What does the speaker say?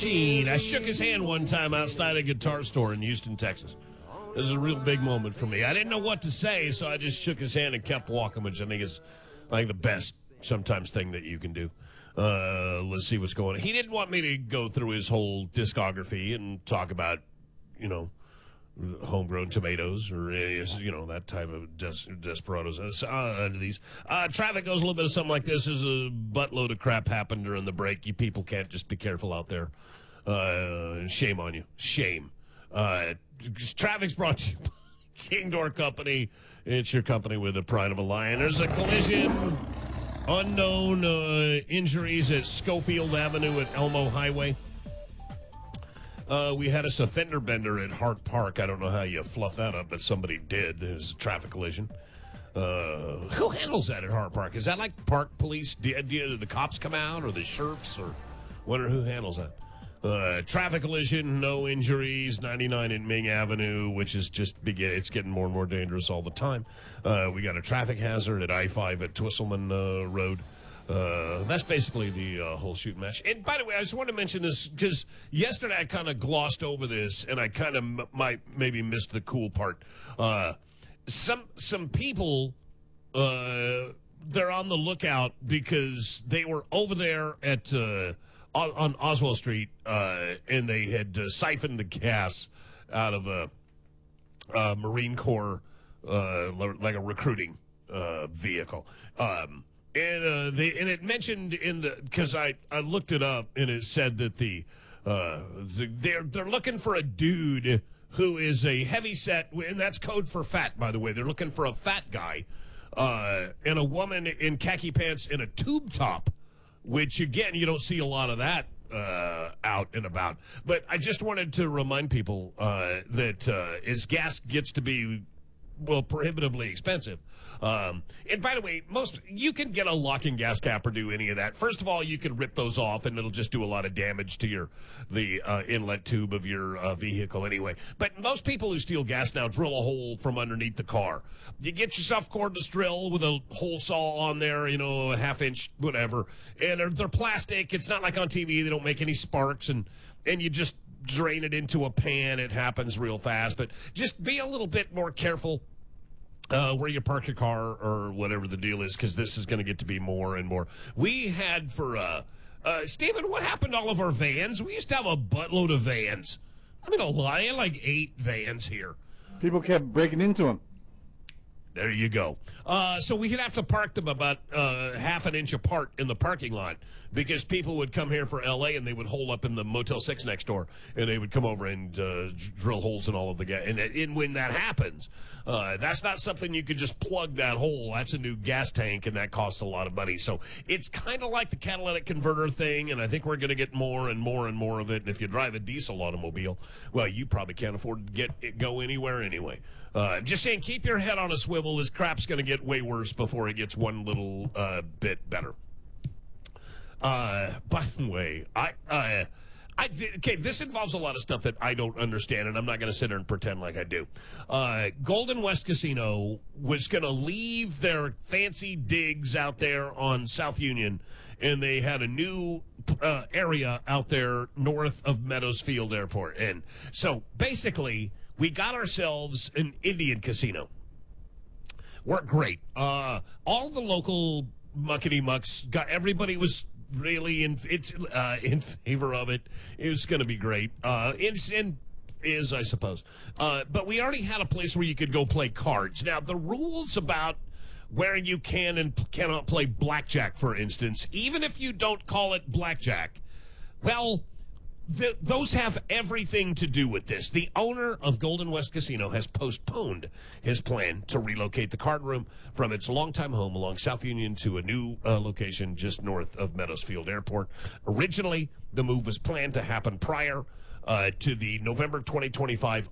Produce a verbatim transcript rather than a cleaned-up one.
Machine. I shook his hand one time outside a guitar store in Houston, Texas. It was a real big moment for me. I didn't know what to say, so I just shook his hand and kept walking, which I think is like the best sometimes thing that you can do. Uh, let's see what's going on. He didn't want me to go through his whole discography and talk about, you know, homegrown tomatoes or, you know, that type of des- desperados. Uh, under these. Uh, traffic goes a little bit of something like this. There's a buttload of crap happened during the break. You people can't just be careful out there. Uh, shame on you. Shame. Uh, traffic's brought to you by King Door Company. It's your company with the pride of a lion. There's a collision. Unknown uh, injuries at Schofield Avenue at Elmo Highway. Uh, we had us a fender bender at Hart Park. I don't know how you fluff that up, but somebody did. There's a traffic collision. Uh, who handles that at Hart Park? Is that like park police? Do, do the cops come out or the sheriffs? Or wonder who handles that? Uh, traffic collision, no injuries, ninety-nine at Ming Avenue, which is just, begin, it's getting more and more dangerous all the time. Uh, we got a traffic hazard at I five at Twisselman uh, Road. Uh, that's basically the uh, whole shoot match. And by the way, I just want to mention this because yesterday I kind of glossed over this and I kind of m- might maybe missed the cool part. Uh, some some people, uh, they're on the lookout because they were over there at uh, on, on Oswald Street uh, and they had uh, siphoned the gas out of a, a Marine Corps, uh, like a recruiting uh, vehicle. Um And uh, they and it mentioned in the because I, I looked it up and it said that the, uh, the they're they're looking for a dude who is a heavy set, and that's code for fat, by the way. They're looking for a fat guy uh, and a woman in khaki pants and a tube top, which again you don't see a lot of that uh, out and about. But I just wanted to remind people uh, that uh, as gas gets to be well prohibitively expensive. Um, and by the way, most you can get a locking gas cap or do any of that. First of all, you can rip those off, and it'll just do a lot of damage to your the uh, inlet tube of your uh, vehicle anyway. But most people who steal gas now drill a hole from underneath the car. You get yourself cordless drill with a hole saw on there, you know, a half inch, whatever. And they're, they're plastic. It's not like on T V. They don't make any sparks, and and you just drain it into a pan. It happens real fast. But just be a little bit more careful Uh, where you park your car or whatever the deal is, because this is going to get to be more and more. We had for, uh, uh, Stephen, what happened to all of our vans? We used to have a buttload of vans. I mean, a lot. I had like eight vans here. People kept breaking into them. There you go. Uh, so we could have to park them about uh, half an inch apart in the parking lot because people would come here for L A and they would hole up in the Motel six next door and they would come over and uh, drill holes in all of the gas. And, and when that happens, uh, that's not something you could just plug that hole. That's a new gas tank and that costs a lot of money. So it's kind of like the catalytic converter thing, and I think we're going to get more and more and more of it. And if you drive a diesel automobile, well, you probably can't afford to get it go anywhere anyway. Uh, just saying, keep your head on a swivel. This crap's going to get way worse before it gets one little uh, bit better. Uh, by the way, I, uh, I, okay, this involves a lot of stuff that I don't understand, and I'm not going to sit there and pretend like I do. Uh, Golden West Casino was going to leave their fancy digs out there on South Union, and they had a new uh, area out there north of Meadows Field Airport. And so basically, we got ourselves an Indian casino. Worked great. Uh, all the local muckety mucks got everybody was really in it's uh, in favor of it. It was going to be great. Uh, it's in is I suppose. Uh, but we already had a place where you could go play cards. Now the rules about where you can and cannot play blackjack, for instance, even if you don't call it blackjack, well. The, those have everything to do with this. The owner of Golden West Casino has postponed his plan to relocate the card room from its longtime home along South Union to a new uh, location just north of Meadows Field Airport. Originally, the move was planned to happen prior uh, to the November twenty twenty-five